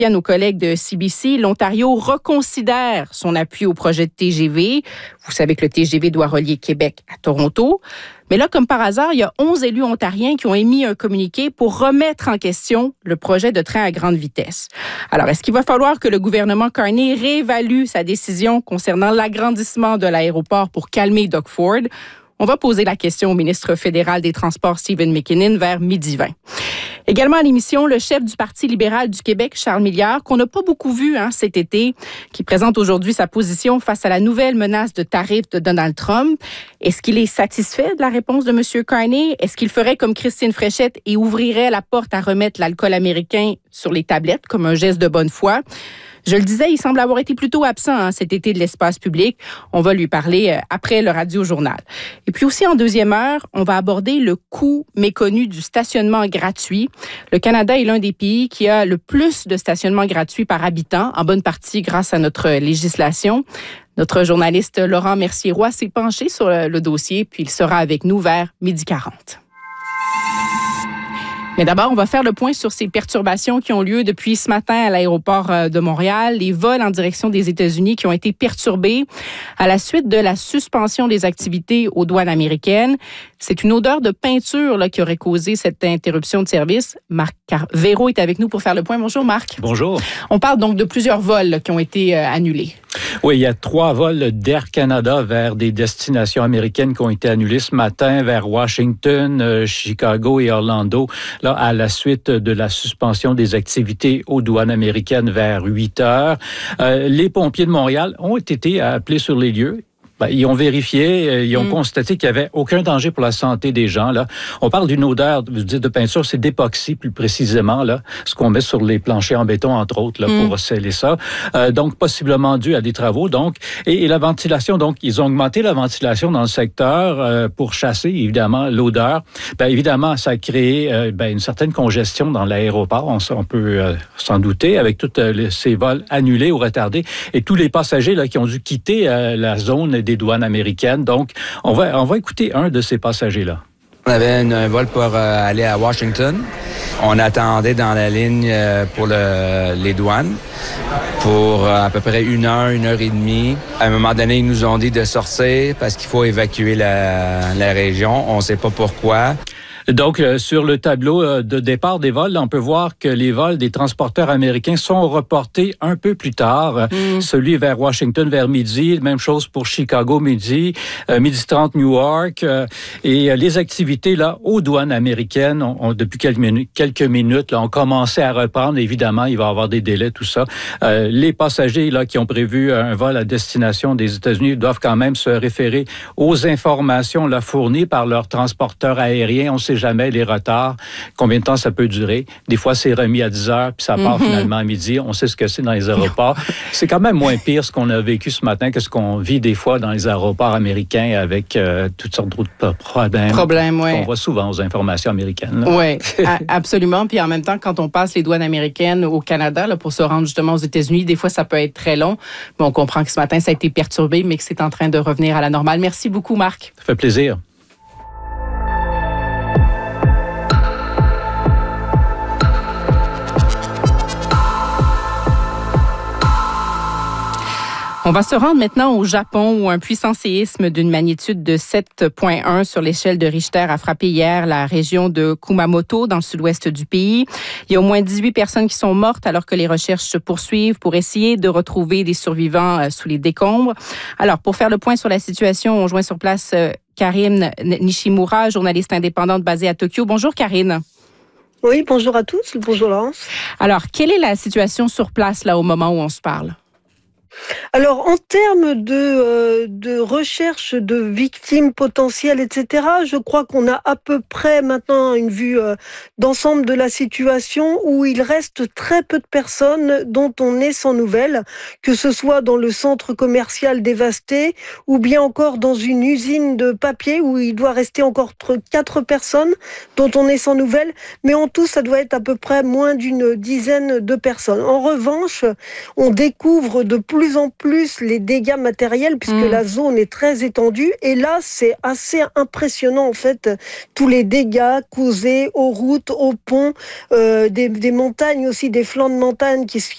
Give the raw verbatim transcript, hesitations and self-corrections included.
À nos collègues de C B C, l'Ontario reconsidère son appui au projet de T G V. Vous savez que le T G V doit relier Québec à Toronto. Mais là, comme par hasard, il y a onze élus ontariens qui ont émis un communiqué pour remettre en question le projet de train à grande vitesse. Alors, est-ce qu'il va falloir que le gouvernement Carney réévalue sa décision concernant l'agrandissement de l'aéroport pour calmer Doug Ford? On va poser la question au ministre fédéral des Transports, Stephen McKinnon, vers midi vingt. Également à l'émission, le chef du Parti libéral du Québec, Charles Milliard, qu'on n'a pas beaucoup vu hein, cet été, qui présente aujourd'hui sa position face à la nouvelle menace de tarifs de Donald Trump. Est-ce qu'il est satisfait de la réponse de M. Carney? Est-ce qu'il ferait comme Christine Fréchette et ouvrirait la porte à remettre l'alcool américain sur les tablettes comme un geste de bonne foi? Je le disais, il semble avoir été plutôt absent hein, cet été de l'espace public. On va lui parler après le radio-journal. Et puis aussi, en deuxième heure, on va aborder le coût méconnu du stationnement gratuit. Le Canada est l'un des pays qui a le plus de stationnement gratuit par habitant, en bonne partie grâce à notre législation. Notre journaliste Laurent Mercier-Roy s'est penché sur le, le dossier, puis il sera avec nous vers midi quarante. Mais d'abord, on va faire le point sur ces perturbations qui ont lieu depuis ce matin à l'aéroport de Montréal. Les vols en direction des États-Unis qui ont été perturbés à la suite de la suspension des activités aux douanes américaines. C'est une odeur de peinture là, qui aurait causé cette interruption de service. Marc Véro est avec nous pour faire le point. Bonjour Marc. Bonjour. On parle donc de plusieurs vols là, qui ont été euh, annulés. Oui, il y a trois vols d'Air Canada vers des destinations américaines qui ont été annulés ce matin vers Washington, euh, Chicago et Orlando, là, à la suite de la suspension des activités aux douanes américaines vers huit heures. Euh, les pompiers de Montréal ont été appelés sur les lieux. Ben, ils ont vérifié, ils ont mmh. constaté qu'il n'y avait aucun danger pour la santé des gens. Là. On parle d'une odeur vous dites, de peinture, c'est d'époxy plus précisément, là, ce qu'on met sur les planchers en béton, entre autres, là, mmh. pour sceller ça. Euh, donc, possiblement dû à des travaux. Donc, et, et la ventilation, donc, ils ont augmenté la ventilation dans le secteur euh, pour chasser, évidemment, l'odeur. Ben, évidemment, ça a créé euh, ben, une certaine congestion dans l'aéroport, on, on peut euh, s'en douter, avec tous euh, ces vols annulés ou retardés. Et tous les passagers là, qui ont dû quitter euh, la zone des des douanes américaines. Donc, on va, on va écouter un de ces passagers-là. On avait un, un vol pour euh, aller à Washington. On attendait dans la ligne euh, pour le, les douanes pour euh, à peu près une heure, une heure et demie. À un moment donné, ils nous ont dit de sortir parce qu'il faut évacuer la, la région. On ne sait pas pourquoi. Donc, euh, sur le tableau euh, de départ des vols, on peut voir que les vols des transporteurs américains sont reportés un peu plus tard. Mm. Celui vers Washington vers midi, même chose pour Chicago midi, euh, midi trente Newark. Euh, et euh, les activités là aux douanes américaines, ont, ont, depuis quelques minutes, quelques minutes, là, ont commencé à reprendre. Évidemment, il va y avoir des délais, tout ça. Euh, les passagers là qui ont prévu un vol à destination des États-Unis doivent quand même se référer aux informations là, fournies par leurs transporteurs aériens. On sait jamais les retards, combien de temps ça peut durer. Des fois, c'est remis à dix heures, puis ça part mm-hmm. finalement à midi. On sait ce que c'est dans les aéroports. C'est quand même moins pire ce qu'on a vécu ce matin que ce qu'on vit des fois dans les aéroports américains avec euh, toutes sortes d'autres problèmes. Problèmes, oui. On voit souvent aux informations américaines. Oui, absolument. Puis en même temps, quand on passe les douanes américaines au Canada là, pour se rendre justement aux États-Unis, des fois, ça peut être très long. Mais on comprend que ce matin, ça a été perturbé, mais que c'est en train de revenir à la normale. Merci beaucoup, Marc. Ça fait plaisir. On va se rendre maintenant au Japon où un puissant séisme d'une magnitude de sept virgule un sur l'échelle de Richter a frappé hier la région de Kumamoto dans le sud-ouest du pays. Il y a au moins dix-huit personnes qui sont mortes alors que les recherches se poursuivent pour essayer de retrouver des survivants sous les décombres. Alors, pour faire le point sur la situation, on joint sur place Karine Nishimura, journaliste indépendante basée à Tokyo. Bonjour Karine. Oui, bonjour à tous. Bonjour Laurence. Alors, quelle est la situation sur place là au moment où on se parle? Alors, en termes de, euh, de recherche de victimes potentielles, et cetera, je crois qu'on a à peu près maintenant une vue euh, d'ensemble de la situation où il reste très peu de personnes dont on est sans nouvelles, que ce soit dans le centre commercial dévasté ou bien encore dans une usine de papier où il doit rester encore quatre personnes dont on est sans nouvelles. Mais en tout, ça doit être à peu près moins d'une dizaine de personnes. En revanche, on découvre de plus en plus les dégâts matériels puisque mmh. la zone est très étendue et là c'est assez impressionnant en fait, tous les dégâts causés aux routes, aux ponts, euh, des, des montagnes aussi, des flancs de montagnes qui,